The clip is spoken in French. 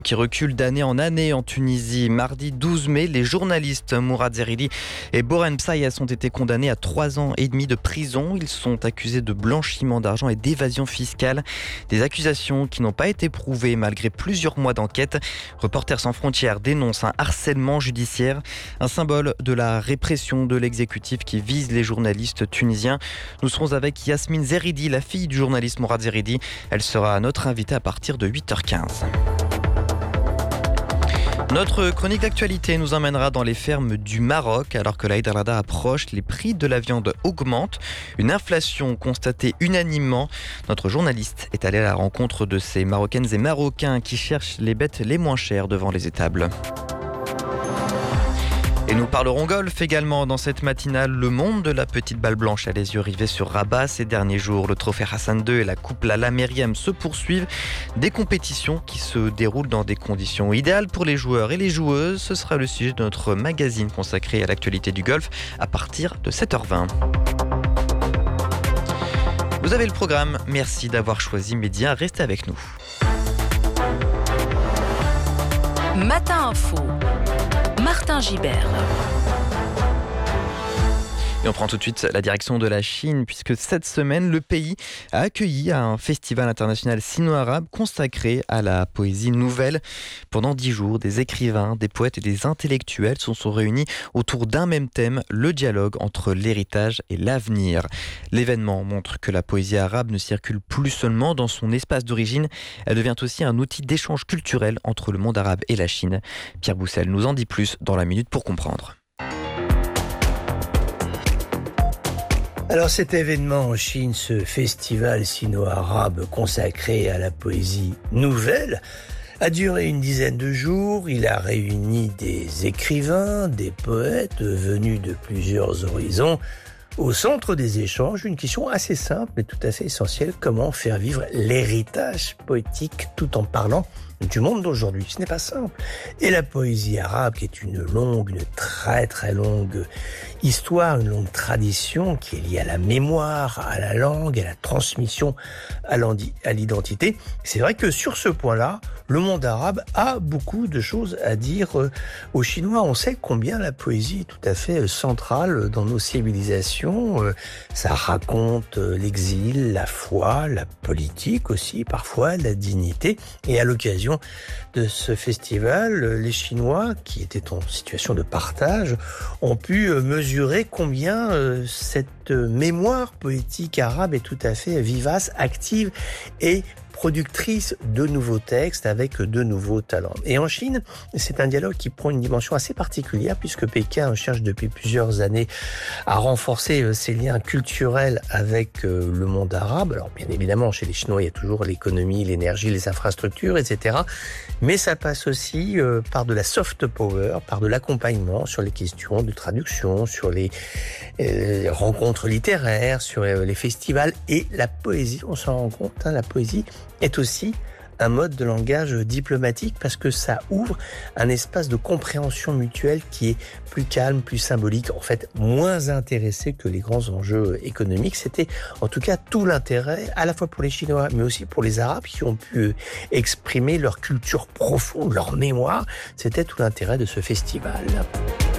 Qui recule d'année en année en Tunisie. Mardi 12 mai, les journalistes Mourad Zeridi et Borem Sayas ont été condamnés à 3 ans et demi de prison. Ils sont accusés de blanchiment d'argent et d'évasion fiscale. Des accusations qui n'ont pas été prouvées malgré plusieurs mois d'enquête. Reporters sans frontières dénonce un harcèlement judiciaire, un symbole de la répression de l'exécutif qui vise les journalistes tunisiens. Nous serons avec Yasmine Zeridi, la fille du journaliste Mourad Zeridi. Elle sera notre invitée à partir de 8h15. Notre chronique d'actualité nous emmènera dans les fermes du Maroc. Alors que l'Aïd al-Adha approche, les prix de la viande augmentent. Une inflation constatée unanimement. Notre journaliste est allé à la rencontre de ces Marocaines et Marocains qui cherchent les bêtes les moins chères devant les étables. Et nous parlerons golf également dans cette matinale. Le monde de la petite balle blanche a les yeux rivés sur Rabat ces derniers jours. Le trophée Hassan II et la coupe Lala Meriem se poursuivent. Des compétitions qui se déroulent dans des conditions idéales pour les joueurs et les joueuses. Ce sera le sujet de notre magazine consacré à l'actualité du golf à partir de 7h20. Vous avez le programme. Merci d'avoir choisi Média. Restez avec nous. Matin Info. Martin Gibert. Et on prend tout de suite la direction de la Chine puisque cette semaine, le pays a accueilli un festival international sino-arabe consacré à la poésie nouvelle. Pendant 10 jours, des écrivains, des poètes et des intellectuels se sont réunis autour d'un même thème, le dialogue entre l'héritage et l'avenir. L'événement montre que la poésie arabe ne circule plus seulement dans son espace d'origine, elle devient aussi un outil d'échange culturel entre le monde arabe et la Chine. Pierre Boussel nous en dit plus dans la Minute pour comprendre. Alors cet événement en Chine, ce festival sino-arabe consacré à la poésie nouvelle, a duré une dizaine de jours. Il a réuni des écrivains, des poètes venus de plusieurs horizons. Au centre des échanges, une question assez simple mais tout à fait essentielle: comment faire vivre l'héritage poétique tout en parlant du monde d'aujourd'hui? Ce n'est pas simple. Et la poésie arabe, qui est une très très longue histoire, une longue tradition qui est liée à la mémoire, à la langue, à la transmission, à l'identité. C'est vrai que sur ce point-là, le monde arabe a beaucoup de choses à dire aux Chinois. On sait combien la poésie est tout à fait centrale dans nos civilisations. Ça raconte l'exil, la foi, la politique aussi, parfois la dignité. Et à l'occasion de ce festival, les Chinois, qui étaient en situation de partage, ont pu mesurer combien cette mémoire poétique arabe est tout à fait vivace, active et productrice de nouveaux textes avec de nouveaux talents. Et en Chine, c'est un dialogue qui prend une dimension assez particulière puisque Pékin cherche depuis plusieurs années à renforcer ses liens culturels avec le monde arabe. Alors bien évidemment, chez les Chinois, il y a toujours l'économie, l'énergie, les infrastructures, etc. Mais ça passe aussi par de la soft power, par de l'accompagnement sur les questions de traduction, sur les rencontres littéraires, sur les festivals et la poésie. On s'en rend compte, la poésie est aussi un mode de langage diplomatique parce que ça ouvre un espace de compréhension mutuelle qui est plus calme, plus symbolique, en fait moins intéressé que les grands enjeux économiques. C'était en tout cas tout l'intérêt, à la fois pour les Chinois mais aussi pour les Arabes qui ont pu exprimer leur culture profonde, leur mémoire. C'était tout l'intérêt de ce festival.